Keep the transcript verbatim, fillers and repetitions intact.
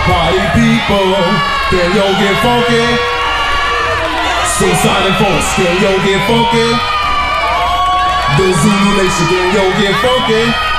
Party people, can yo get funky? Seaside and folks, can yo get funky? The Zulu Nation, can yo get funky?